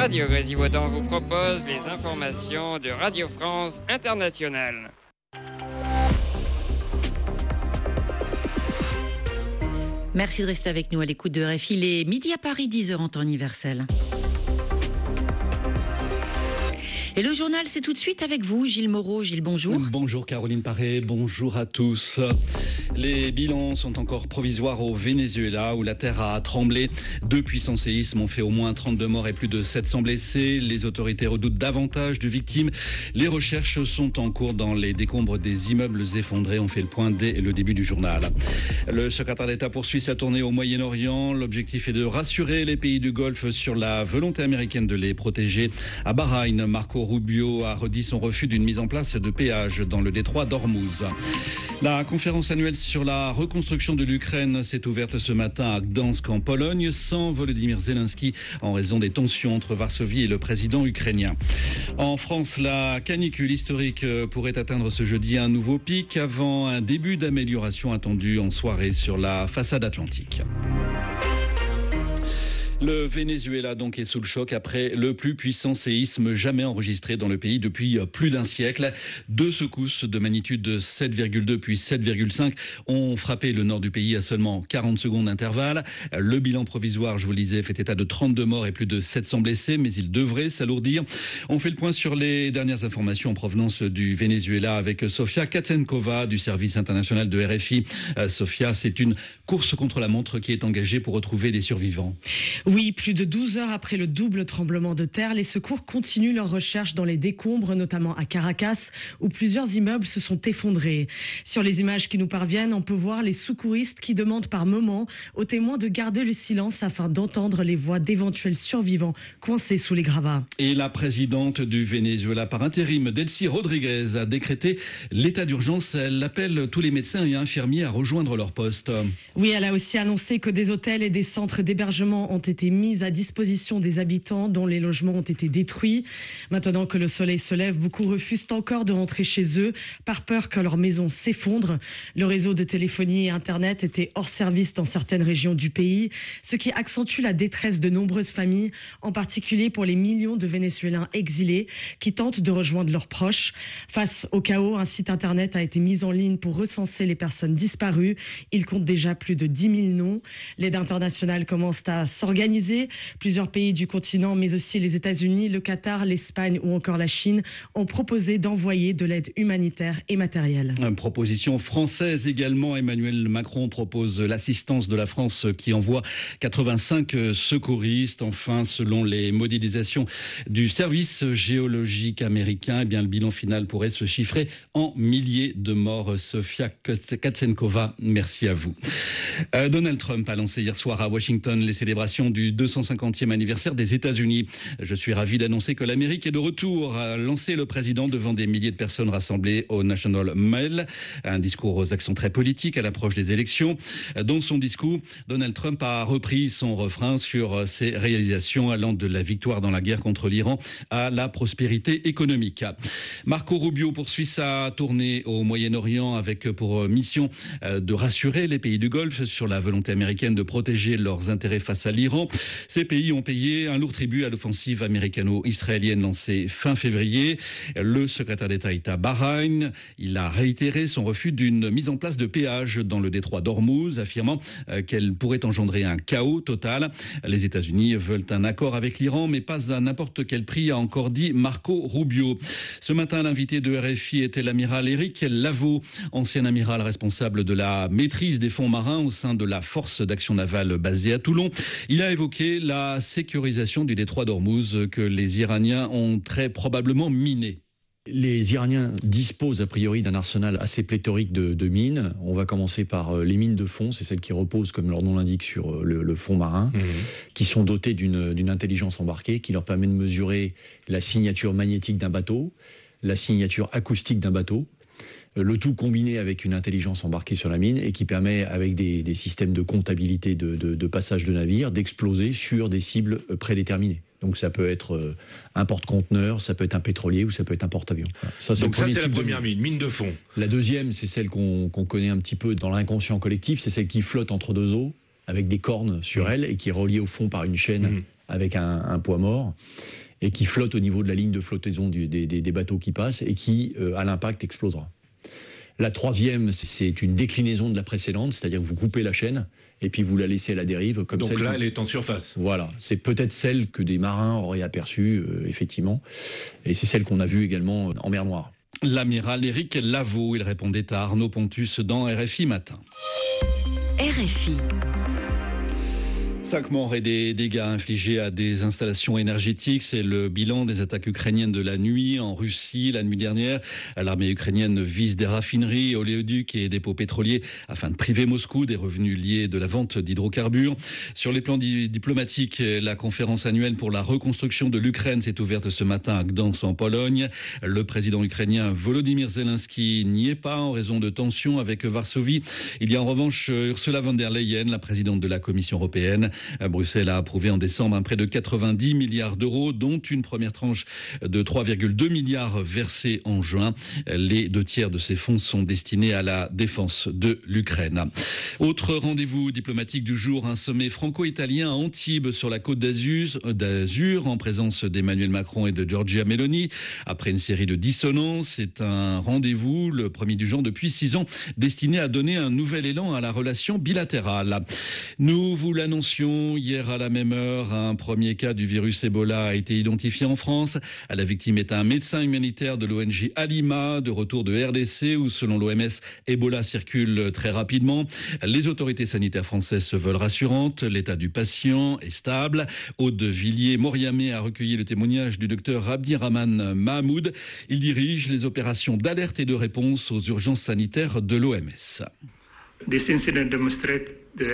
Radio Grésivaudan vous propose les informations de Radio France Internationale. Merci de rester avec nous à l'écoute de RFI. Il est midi à Paris, 10h en temps universel. Et le journal, c'est tout de suite avec vous, Gilles Moreau. Gilles, bonjour. Bonjour Caroline Paré, bonjour à tous. Les bilans sont encore provisoires au Venezuela où la terre a tremblé. 2 puissants séismes ont fait au moins 32 morts et plus de 700 blessés. Les autorités redoutent davantage de victimes. Les recherches sont en cours dans les décombres des immeubles effondrés. On fait le point dès le début du journal. Le secrétaire d'État poursuit sa tournée au Moyen-Orient. L'objectif est de rassurer les pays du Golfe sur la volonté américaine de les protéger. À Bahreïn, Marco Rubio a redit son refus d'une mise en place de péages dans le détroit d'Ormuz. La conférence annuelle sur la reconstruction de l'Ukraine s'est ouverte ce matin à Gdansk en Pologne sans Volodymyr Zelensky en raison des tensions entre Varsovie et le président ukrainien. En France, la canicule historique pourrait atteindre ce jeudi un nouveau pic avant un début d'amélioration attendu en soirée sur la façade atlantique. Le Venezuela donc est sous le choc après le plus puissant séisme jamais enregistré dans le pays depuis plus d'un siècle. 2 secousses de magnitude 7,2 puis 7,5 ont frappé le nord du pays à seulement 40 secondes d'intervalle. Le bilan provisoire, je vous le disais, fait état de 32 morts et plus de 700 blessés, mais il devrait s'alourdir. On fait le point sur les dernières informations en provenance du Venezuela avec Sofia Katsenkova du service international de RFI. Sofia, c'est une course contre la montre qui est engagée pour retrouver des survivants. Oui, plus de 12 heures après le double tremblement de terre, les secours continuent leur recherche dans les décombres, notamment à Caracas, où plusieurs immeubles se sont effondrés. Sur les images qui nous parviennent, on peut voir les secouristes qui demandent par moments aux témoins de garder le silence afin d'entendre les voix d'éventuels survivants coincés sous les gravats. Et la présidente du Venezuela par intérim, Delcy Rodriguez, a décrété l'état d'urgence. Elle appelle tous les médecins et infirmiers à rejoindre leur poste. Oui, elle a aussi annoncé que des hôtels et des centres d'hébergement ont été mis à disposition des habitants dont les logements ont été détruits. Maintenant que le soleil se lève, beaucoup refusent encore de rentrer chez eux par peur que leur maison s'effondre. Le réseau de téléphonie et Internet était hors service dans certaines régions du pays, ce qui accentue la détresse de nombreuses familles, en particulier pour les millions de Vénézuéliens exilés qui tentent de rejoindre leurs proches. Face au chaos, un site Internet a été mis en ligne pour recenser les personnes disparues. Il compte déjà plus de 10 000 noms. L'aide internationale commence à s'organiser. Plusieurs pays du continent, mais aussi les États-Unis, le Qatar, l'Espagne ou encore la Chine ont proposé d'envoyer de l'aide humanitaire et matérielle. Une proposition française également. Emmanuel Macron propose l'assistance de la France qui envoie 85 secouristes. Enfin, selon les modélisations du service géologique américain, eh bien, le bilan final pourrait se chiffrer en milliers de morts. Sofia Katsenkova, merci à vous. Donald Trump a lancé hier soir à Washington les célébrations du 250e anniversaire des États-Unis. Je suis ravi d'annoncer que l'Amérique est de retour, a lancé le président devant des milliers de personnes rassemblées au National Mall. Un discours aux accents très politiques à l'approche des élections. Dans son discours, Donald Trump a repris son refrain sur ses réalisations allant de la victoire dans la guerre contre l'Iran à la prospérité économique. Marco Rubio poursuit sa tournée au Moyen-Orient avec pour mission de rassurer les pays du Golfe sur la volonté américaine de protéger leurs intérêts face à l'Iran. Ces pays ont payé un lourd tribut à l'offensive américano-israélienne lancée fin février. Le secrétaire d'État est à Bahreïn. Il a réitéré son refus d'une mise en place de péages dans le détroit d'Ormuz, affirmant qu'elle pourrait engendrer un chaos total. Les États-Unis veulent un accord avec l'Iran, mais pas à n'importe quel prix, a encore dit Marco Rubio. Ce matin, l'invité de RFI était l'amiral Éric Laveau, ancien amiral responsable de la maîtrise des fonds marins au sein de la force d'action navale basée à Toulon. Il a évoqué la sécurisation du détroit d'Ormuz que les Iraniens ont très probablement miné. Les Iraniens disposent a priori d'un arsenal assez pléthorique de mines. On va commencer par les mines de fond, c'est celles qui reposent, comme leur nom l'indique, sur le fond marin, qui sont dotées d'une intelligence embarquée qui leur permet de mesurer la signature magnétique d'un bateau, la signature acoustique d'un bateau, le tout combiné avec une intelligence embarquée sur la mine et qui permet, avec des systèmes de comptabilité de passage de navires, d'exploser sur des cibles prédéterminées. Donc ça peut être un porte-conteneur, ça peut être un pétrolier ou ça peut être un porte-avions. Ça, c'est la première mine de fond. La deuxième, c'est celle qu'on connaît un petit peu dans l'inconscient collectif, c'est celle qui flotte entre deux eaux, avec des cornes sur elle et qui est reliée au fond par une chaîne avec un poids mort, et qui flotte au niveau de la ligne de flottaison des bateaux qui passent, et qui, à l'impact, explosera. La troisième, c'est une déclinaison de la précédente, c'est-à-dire que vous coupez la chaîne, et puis vous la laissez à la dérive. Comme donc là, elle est en surface. Voilà, c'est peut-être celle que des marins auraient aperçue, effectivement, et c'est celle qu'on a vue également en mer Noire. L'amiral Éric Lavaux, il répondait à Arnaud Pontus dans RFI Matin. RFI. 5 morts et des dégâts infligés à des installations énergétiques. C'est le bilan des attaques ukrainiennes de la nuit en Russie. La nuit dernière, l'armée ukrainienne vise des raffineries, oléoducs et dépôts pétroliers afin de priver Moscou des revenus liés de la vente d'hydrocarbures. Sur les plans diplomatiques, la conférence annuelle pour la reconstruction de l'Ukraine s'est ouverte ce matin à Gdansk en Pologne. Le président ukrainien Volodymyr Zelensky n'y est pas en raison de tensions avec Varsovie. Il y a en revanche Ursula von der Leyen, la présidente de la Commission européenne. Bruxelles a approuvé en décembre un prêt de 90 milliards d'euros, dont une première tranche de 3,2 milliards versée en juin. Les 2 tiers de ces fonds sont destinés à la défense de l'Ukraine. Autre rendez-vous diplomatique du jour, un sommet franco-italien à Antibes sur la côte d'Azur en présence d'Emmanuel Macron et de Giorgia Meloni. Après une série de dissonances, c'est un rendez-vous, le premier du genre depuis 6 ans, destiné à donner un nouvel élan à la relation bilatérale. Nous vous l'annoncions hier à la même heure, un premier cas du virus Ebola a été identifié en France. La victime est un médecin humanitaire de l'ONG Alima, de retour de RDC, où selon l'OMS, Ebola circule très rapidement. Les autorités sanitaires françaises se veulent rassurantes. L'état du patient est stable. Aude Villiers-Moriamé a recueilli le témoignage du docteur Abdirahman Mahmoud. Il dirige les opérations d'alerte et de réponse aux urgences sanitaires de l'OMS. This incident demonstrates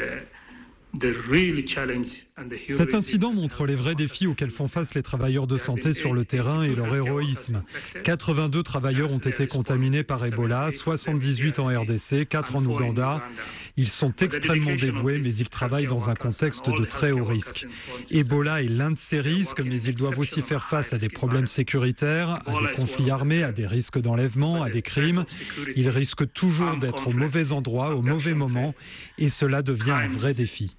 Cet incident montre les vrais défis auxquels font face les travailleurs de santé sur le terrain et leur héroïsme. 82 travailleurs ont été contaminés par Ebola, 78 en RDC, 4 en Ouganda. Ils sont extrêmement dévoués, mais ils travaillent dans un contexte de très haut risque. Ebola est l'un de ces risques, mais ils doivent aussi faire face à des problèmes sécuritaires, à des conflits armés, à des risques d'enlèvement, à des crimes. Ils risquent toujours d'être au mauvais endroit, au mauvais moment, et cela devient un vrai défi.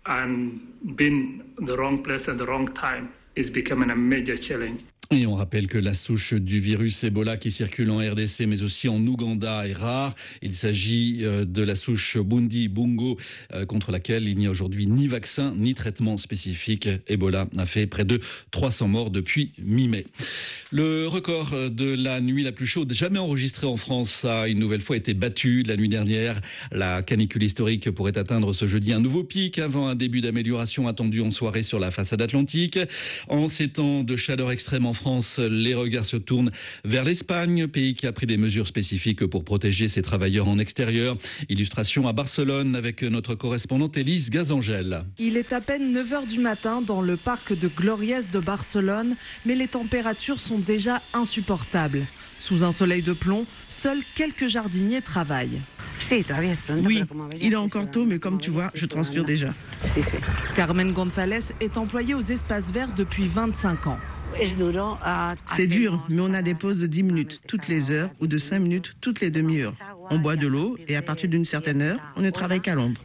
Et on rappelle que la souche du virus Ebola qui circule en RDC mais aussi en Ouganda est rare. Il s'agit de la souche Bundi-Bungo contre laquelle il n'y a aujourd'hui ni vaccin ni traitement spécifique. Ebola a fait près de 300 morts depuis mi-mai. Le record de la nuit la plus chaude jamais enregistrée en France a une nouvelle fois été battu la nuit dernière. La canicule historique pourrait atteindre ce jeudi un nouveau pic avant un début d'amélioration attendu en soirée sur la façade atlantique. En ces temps de chaleur extrême en France, les regards se tournent vers l'Espagne, pays qui a pris des mesures spécifiques pour protéger ses travailleurs en extérieur. Illustration à Barcelone avec notre correspondante Élise Gazangel. Il est à peine 9h du matin dans le parc de Gloriès de Barcelone, mais les températures sont déjà insupportables. Sous un soleil de plomb, seuls quelques jardiniers travaillent. Oui, il est encore tôt, mais comme tu vois, je transpire déjà. Carmen González est employée aux espaces verts depuis 25 ans. C'est dur, mais on a des pauses de 10 minutes toutes les heures ou de 5 minutes toutes les demi-heures. On boit de l'eau et à partir d'une certaine heure, on ne travaille qu'à l'ombre.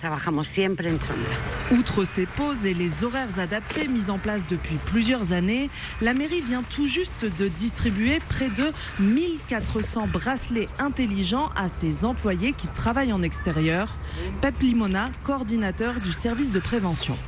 Outre ces pauses et les horaires adaptés mis en place depuis plusieurs années, la mairie vient tout juste de distribuer près de 1400 bracelets intelligents à ses employés qui travaillent en extérieur. Pep Limona, coordinateur du service de prévention.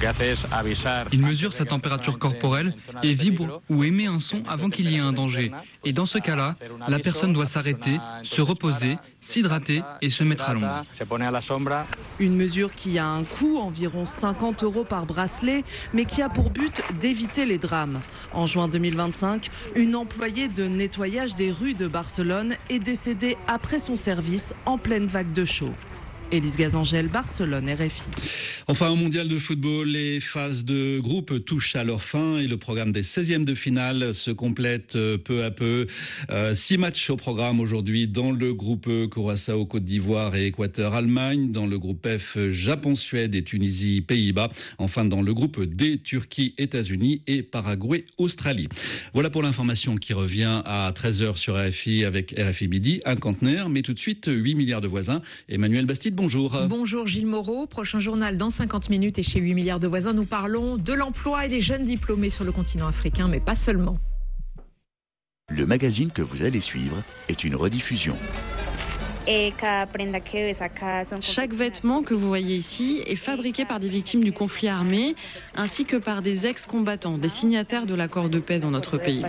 Il mesure sa température corporelle et vibre ou émet un son avant qu'il y ait un danger. Et dans ce cas-là, la personne doit s'arrêter, se reposer, s'hydrater et se mettre à l'ombre. Une mesure qui a un coût, environ 50 € par bracelet, mais qui a pour but d'éviter les drames. En juin 2025, une employée de nettoyage des rues de Barcelone est décédée après son service en pleine vague de chaud. Élise Gazangel, Barcelone, RFI. Enfin, au mondial de football, les phases de groupe touchent à leur fin et le programme des 16e de finale se complète peu à peu. 6 matchs au programme aujourd'hui dans le groupe E, Curaçao, Côte d'Ivoire et Équateur, Allemagne. Dans le groupe F, Japon, Suède et Tunisie, Pays-Bas. Enfin, dans le groupe D, Turquie, États-Unis et Paraguay, Australie. Voilà pour l'information qui revient à 13h sur RFI avec RFI Midi, un conteneur, mais tout de suite 8 milliards de voisins. Emmanuel Bastide. bonjour. Bonjour Gilles Moreau, prochain journal dans 50 minutes et chez 8 milliards de voisins, nous parlons de l'emploi et des jeunes diplômés sur le continent africain, mais pas seulement. Le magazine que vous allez suivre est une rediffusion. Chaque vêtement que vous voyez ici est fabriqué par des victimes du conflit armé, ainsi que par des ex-combattants, des signataires de l'accord de paix dans notre pays.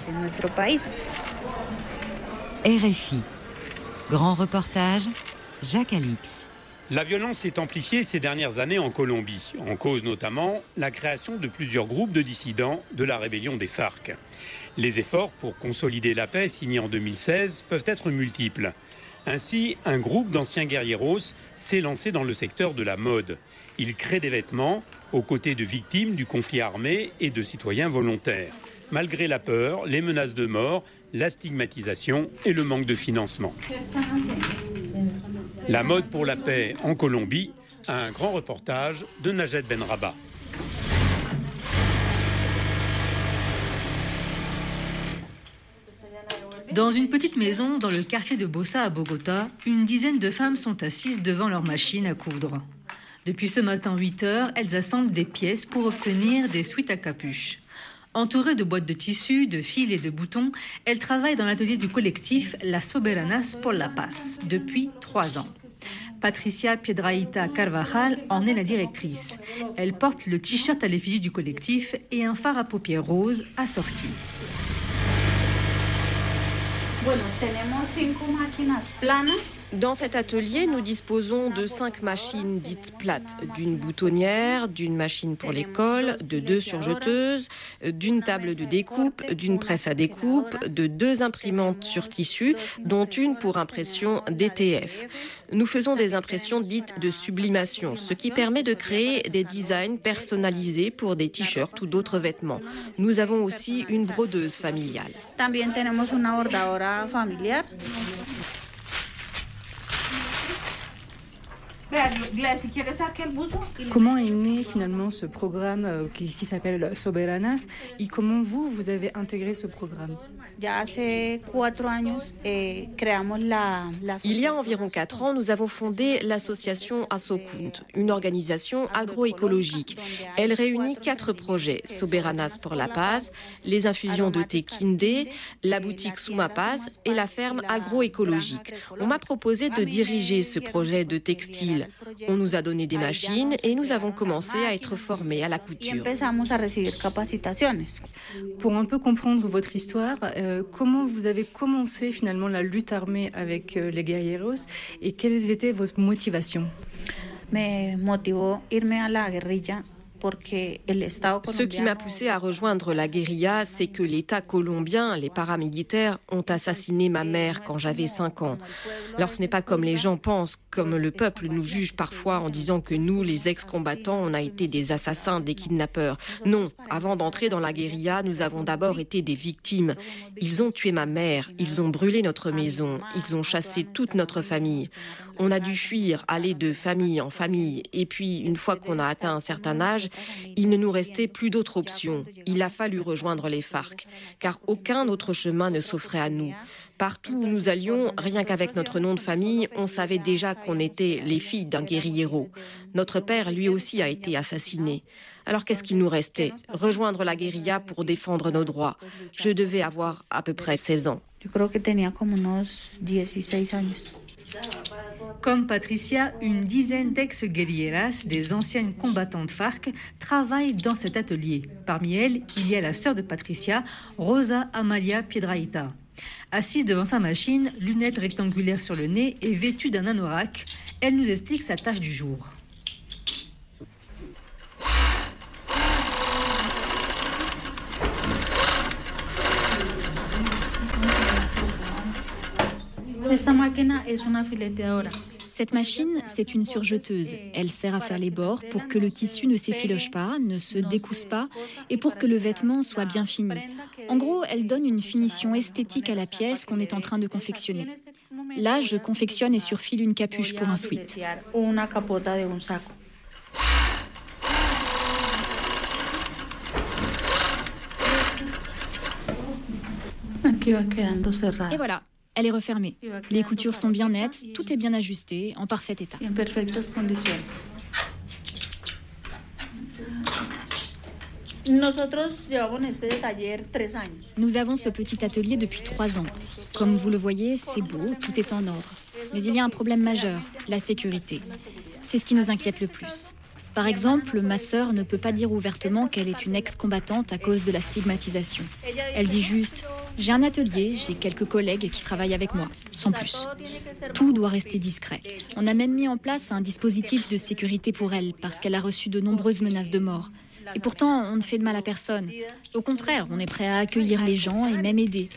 RFI. Grand reportage, Jacques Alix. La violence s'est amplifiée ces dernières années en Colombie, en cause notamment la création de plusieurs groupes de dissidents de la rébellion des FARC. Les efforts pour consolider la paix signés en 2016 peuvent être multiples. Ainsi, un groupe d'anciens guerrieros s'est lancé dans le secteur de la mode. Il crée des vêtements aux côtés de victimes du conflit armé et de citoyens volontaires, malgré la peur, les menaces de mort, la stigmatisation et le manque de financement. La mode pour la paix en Colombie, un grand reportage de Najed Benraba. Dans une petite maison dans le quartier de Bosa à Bogota, une dizaine de femmes sont assises devant leur machine à coudre. Depuis ce matin 8 heures, elles assemblent des pièces pour obtenir des sweats à capuche. Entourées de boîtes de tissus, de fils et de boutons, elles travaillent dans l'atelier du collectif Las Soberanas por la Paz depuis 3 ans. Patricia Piedrahita Carvajal en est la directrice. Elle porte le t-shirt à l'effigie du collectif et un fard à paupières roses assorti. Dans cet atelier, nous disposons de 5 machines dites plates, d'une boutonnière, d'une machine pour les cols, de 2 surjeteuses, d'une table de découpe, d'une presse à découpe, de 2 imprimantes sur tissu, dont une pour impression DTF. Nous faisons des impressions dites de sublimation, ce qui permet de créer des designs personnalisés pour des t-shirts ou d'autres vêtements. Nous avons aussi une brodeuse familiale. Comment est né finalement ce programme qui ici s'appelle Soberanas et comment vous avez intégré ce programme? Il y a environ 4 ans, nous avons fondé l'association Asokunt, une organisation agroécologique. Elle réunit 4 projets, Soberanas pour la Paz, les infusions de thé Kinde, la boutique Sumapaz et la ferme agroécologique. On m'a proposé de diriger ce projet de textile. On nous a donné des machines et nous avons commencé à être formés à la couture. Pour un peu comprendre votre histoire, comment vous avez commencé finalement la lutte armée avec les guerrilleros et quelles étaient vos motivations? Me motivó irme a la guerrilla. Ce qui m'a poussé à rejoindre la guérilla, c'est que l'État colombien, les paramilitaires, ont assassiné ma mère quand j'avais 5 ans. Alors ce n'est pas comme les gens pensent, comme le peuple nous juge parfois en disant que nous, les ex-combattants, on a été des assassins, des kidnappeurs. Non, avant d'entrer dans la guérilla, nous avons d'abord été des victimes. Ils ont tué ma mère, ils ont brûlé notre maison, ils ont chassé toute notre famille. On a dû fuir, aller de famille en famille. Et puis, une fois qu'on a atteint un certain âge, il ne nous restait plus d'autre option. Il a fallu rejoindre les FARC, car aucun autre chemin ne s'offrait à nous. Partout où nous allions, rien qu'avec notre nom de famille, on savait déjà qu'on était les filles d'un guérillero. Notre père, lui aussi, a été assassiné. Alors qu'est-ce qu'il nous restait? Rejoindre la guérilla pour défendre nos droits. Je devais avoir à peu près 16 ans. Comme Patricia, une dizaine d'ex-guerrilleras, des anciennes combattantes FARC, travaillent dans cet atelier. Parmi elles, il y a la sœur de Patricia, Rosa Amalia Piedrahita. Assise devant sa machine, lunettes rectangulaires sur le nez et vêtue d'un anorak, elle nous explique sa tâche du jour. Cette machine, c'est une surjeteuse. Elle sert à faire les bords pour que le tissu ne s'effiloche pas, ne se décousse pas et pour que le vêtement soit bien fini. En gros, elle donne une finition esthétique à la pièce qu'on est en train de confectionner. Là, je confectionne et surfile une capuche pour un sweat. Et voilà. Elle est refermée. Les coutures sont bien nettes, tout est bien ajusté, en parfait état. Nous avons ce petit atelier depuis 3 ans. Comme vous le voyez, c'est beau, tout est en ordre. Mais il y a un problème majeur, la sécurité. C'est ce qui nous inquiète le plus. Par exemple, ma sœur ne peut pas dire ouvertement qu'elle est une ex-combattante à cause de la stigmatisation. Elle dit juste « J'ai un atelier, j'ai quelques collègues qui travaillent avec moi », sans plus. Tout doit rester discret. On a même mis en place un dispositif de sécurité pour elle, parce qu'elle a reçu de nombreuses menaces de mort. Et pourtant, on ne fait de mal à personne. Au contraire, on est prêt à accueillir les gens et même aider.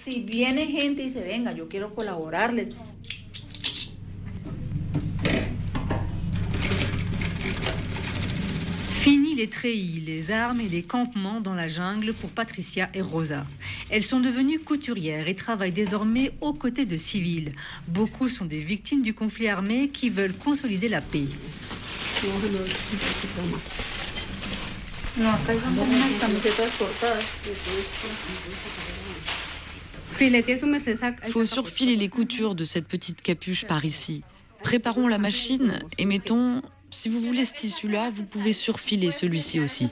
Fini les treillis, les armes et les campements dans la jungle pour Patricia et Rosa. Elles sont devenues couturières et travaillent désormais aux côtés de civils. Beaucoup sont des victimes du conflit armé qui veulent consolider la paix. Faut surfiler les coutures de cette petite capuche par ici. Préparons la machine et mettons... Si vous voulez ce tissu-là, vous pouvez surfiler celui-ci aussi.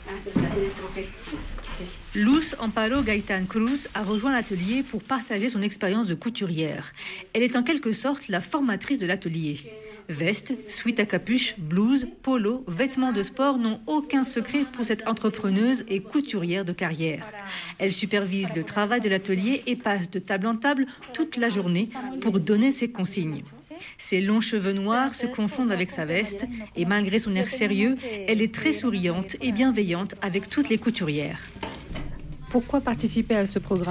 Luz Amparo Gaitán Cruz a rejoint l'atelier pour partager son expérience de couturière. Elle est en quelque sorte la formatrice de l'atelier. Vestes, sweats à capuche, blouses, polos, vêtements de sport n'ont aucun secret pour cette entrepreneuse et couturière de carrière. Elle supervise le travail de l'atelier et passe de table en table toute la journée pour donner ses consignes. Ses longs cheveux noirs se confondent avec sa veste et malgré son air sérieux, elle est très souriante et bienveillante avec toutes les couturières. Pourquoi participer à ce programme ?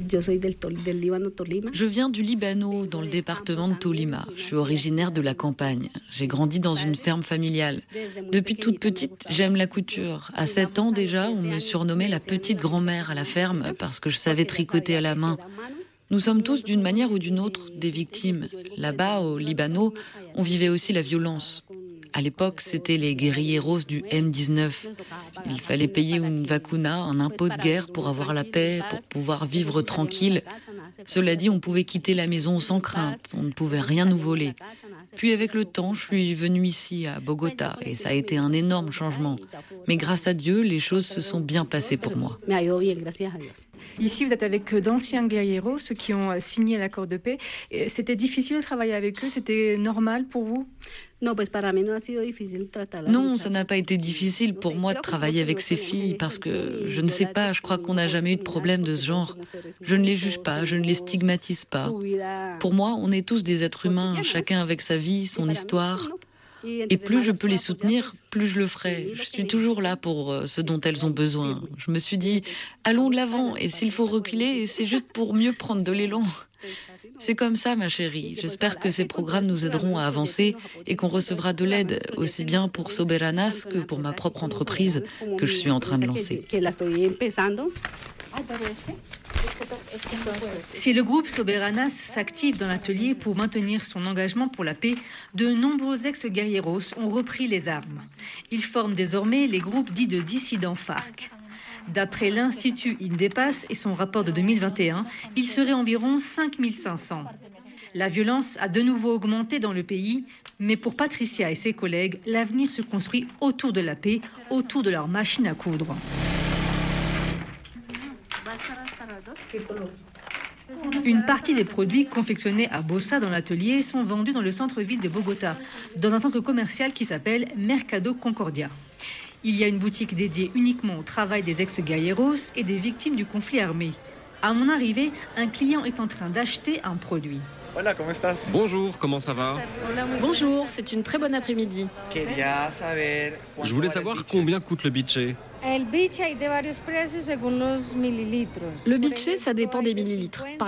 Je viens du Libano, dans le département de Tolima. Je suis originaire de la campagne. J'ai grandi dans une ferme familiale. Depuis toute petite, j'aime la couture. À 7 ans déjà, on me surnommait la petite grand-mère à la ferme parce que je savais tricoter à la main. Nous sommes tous, d'une manière ou d'une autre, des victimes. Là-bas, au Libano, on vivait aussi la violence. À l'époque, c'était les guerrilleros du M19. Il fallait payer une vacuna, un impôt de guerre pour avoir la paix, pour pouvoir vivre tranquille. Cela dit, on pouvait quitter la maison sans crainte, on ne pouvait rien nous voler. Puis avec le temps, je suis venue ici, à Bogota, et ça a été un énorme changement. Mais grâce à Dieu, les choses se sont bien passées pour moi. Ici, vous êtes avec d'anciens guerrieros, ceux qui ont signé l'accord de paix. C'était difficile de travailler avec eux? C'était normal pour vous? Non, ça n'a pas été difficile pour moi de travailler avec ces filles parce que, je ne sais pas, je crois qu'on n'a jamais eu de problème de ce genre. Je ne les juge pas, je ne les stigmatise pas. Pour moi, on est tous des êtres humains, chacun avec sa vie, son histoire. Et plus je peux les soutenir, plus je le ferai. Je suis toujours là pour ce dont elles ont besoin. Je me suis dit, allons de l'avant, et s'il faut reculer, c'est juste pour mieux prendre de l'élan. C'est comme ça, ma chérie. J'espère que ces programmes nous aideront à avancer et qu'on recevra de l'aide, aussi bien pour Soberanas que pour ma propre entreprise que je suis en train de lancer. Si le groupe Soberanas s'active dans l'atelier pour maintenir son engagement pour la paix, de nombreux ex-guerrieros ont repris les armes. Ils forment désormais les groupes dits de dissidents FARC. D'après l'Institut Indepas et son rapport de 2021, il serait environ 5500. La violence a de nouveau augmenté dans le pays, mais pour Patricia et ses collègues, l'avenir se construit autour de la paix, autour de leur machine à coudre. Une partie des produits confectionnés à Bossa dans l'atelier sont vendus dans le centre-ville de Bogota, dans un centre commercial qui s'appelle Mercado Concordia. Il y a une boutique dédiée uniquement au travail des ex-guerrieros et des victimes du conflit armé. À mon arrivée, un client est en train d'acheter un produit. Bonjour, comment ça va? Bonjour, c'est une très bonne après-midi. Je voulais savoir combien coûte le biche. Le biche, ça dépend des millilitres.